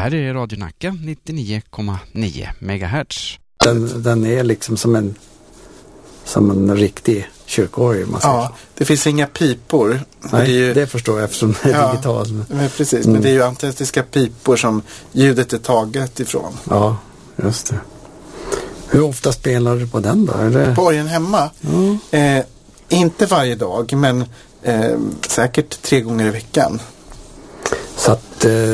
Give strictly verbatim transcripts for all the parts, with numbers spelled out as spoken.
här är Radio Nacka nittionio komma nio megahertz. Den, den är liksom som en som en riktig kyrkorgel. Ja, det finns inga pipor. Nej, det, är ju, det förstår jag eftersom det är ja, digitalt. Men precis, Mm. men det är ju autentiska pipor som ljudet är taget ifrån. Ja, just det. Hur ofta spelar du på den då? Är det... På orgeln hemma? Mm. Eh, inte varje dag, men eh, säkert tre gånger i veckan. Så att eh,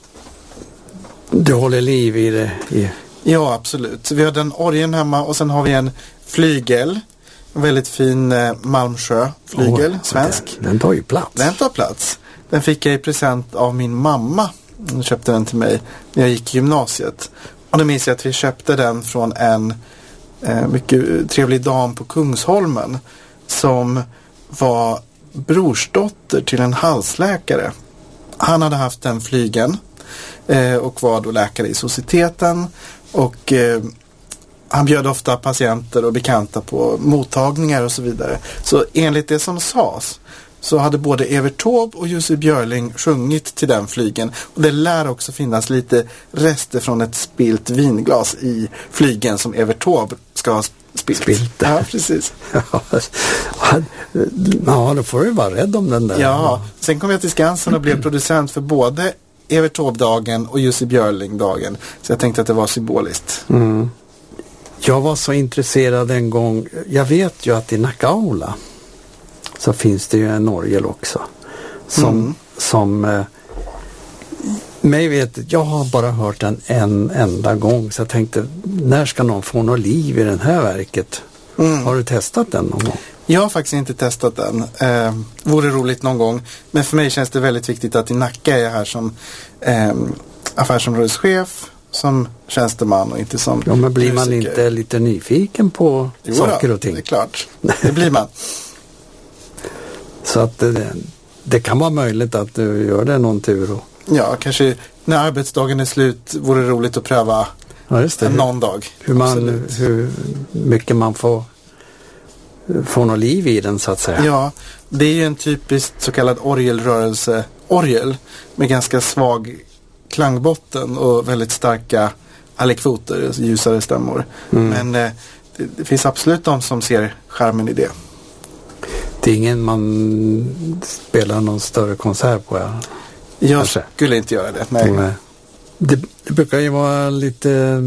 du håller liv i det? I... Ja, absolut. Vi har den orgeln hemma och sen har vi en flygel. En väldigt fin eh, Malmsjö-flygel, oh, svensk. Den, den tar ju plats. Den tar plats. Den fick jag i present av min mamma. Hon köpte den till mig när jag gick i gymnasiet. Och då minns jag att vi köpte den från en eh, mycket trevlig dam på Kungsholmen som var brorsdotter till en halsläkare. Han hade haft den flygen eh, och var då läkare i societeten och eh, han bjöd ofta patienter och bekanta på mottagningar och så vidare. Så enligt det som sades så hade både Evert Taube och Jussi Björling sjungit till den flygen. Och det lär också finnas lite rester från ett spilt vinglas i flygen som Evert Taube ska ha spilt. Spilt. Ja, precis. Ja, då får du vara rädd om den där. Ja, sen kom jag till Skansen och blev producent för både Evert Taube-dagen och Jussi Björling-dagen. Så jag tänkte att det var symboliskt. Mm. Jag var så intresserad en gång. Jag vet ju att i Nackaula så finns det ju en orgel också. Som, mm. som eh, mig vet, jag har bara hört den en enda gång. Så jag tänkte, när ska någon få något liv i den här verket? Mm. Har du testat den någon gång? Jag har faktiskt inte testat den. Eh, vore roligt någon gång. Men för mig känns det väldigt viktigt att i Nacka är jag här som eh, affärsområdeschef, som tjänsteman och inte som Ja, men blir man musiker. inte lite nyfiken på Jo, saker och ting? Det är klart. Det blir man. Så att det, det kan vara möjligt att du gör det någon tur. Och... Ja, kanske när arbetsdagen är slut vore det roligt att pröva ja, just det. någon dag. Hur, man, hur mycket man får få något liv i den så att säga. Ja, det är ju en typisk så kallad orgelrörelse orgel med ganska svag klangbotten och väldigt starka alekvoter, alltså ljusare stämmor. Mm. Men eh, det, det finns absolut de som ser charmen i det. Det är ingen man spelar någon större konsert på. Ja. Jag Kanske. skulle inte göra det, nej. nej. Det, det brukar ju vara lite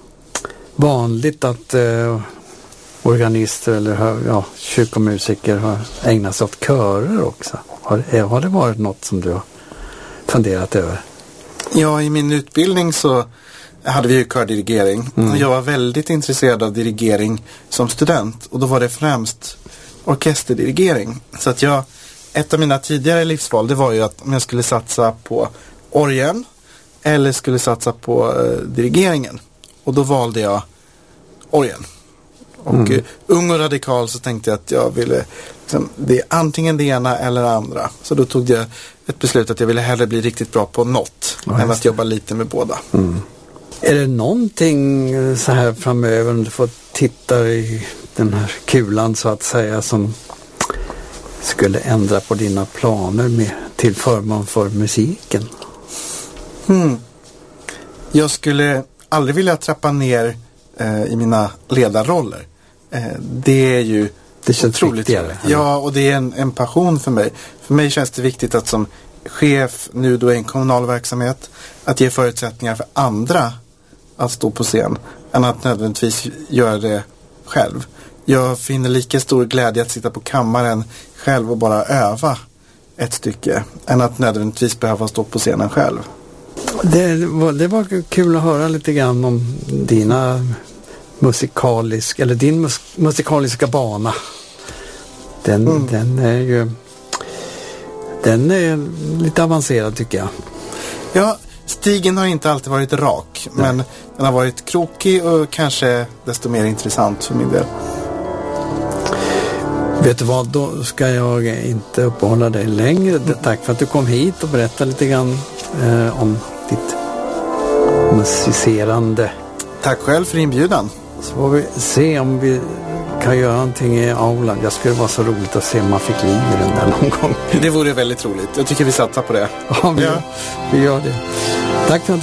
vanligt att eh, organister eller ja, kyrkomusiker har ägnat sig åt körer också. Har, har det varit något som du har funderat över? Ja, i min utbildning så hade vi ju kördirigering. Mm. Och jag var väldigt intresserad av dirigering som student. Och då var det främst orkesterdirigering. Så att jag, ett av mina tidigare livsval, det var ju att om jag skulle satsa på orgeln eller skulle satsa på eh, dirigeringen. Och då valde jag orgeln. Och mm. uh, ung och radikal så tänkte jag att jag ville liksom, det är antingen det ena eller det andra. Så då tog jag ett beslut att jag ville hellre bli riktigt bra på något ja, än att jobba lite med båda. Mm. Är det någonting så här framöver om du får titta i den här kulan så att säga som skulle ändra på dina planer med, till förmån för musiken? Hmm. Jag skulle aldrig vilja trappa ner eh, i mina ledarroller. Eh, det är ju det känns otroligt viktigare. Ja, och det är en, en passion för mig. För mig känns det viktigt att som chef nu då i en kommunal verksamhet att ge förutsättningar för andra att stå på scen än att nödvändigtvis göra det själv. Jag finner lika stor glädje att sitta på kammaren själv och bara öva ett stycke än att nödvändigtvis behöva stå på scenen själv. Det var, det var kul att höra lite grann om dina musikalisk eller din mus, musikaliska bana. Den, mm. den är ju den är lite avancerad tycker jag. Ja, stigen har inte alltid varit rak, nej, men den har varit krokig och kanske desto mer intressant för min del. Vet du vad, då ska jag inte uppehålla dig längre. Mm. Tack för att du kom hit och berättade lite grann eh, om ditt musicerande. Tack själv för inbjudan. Så får vi se om vi kan göra någonting i aulan. Jag skulle vara så roligt att se om man fick liv i den där någon gång. Det vore väldigt roligt. Jag tycker vi satsar på det. Ja, vi, ja. vi gör det. Tack för att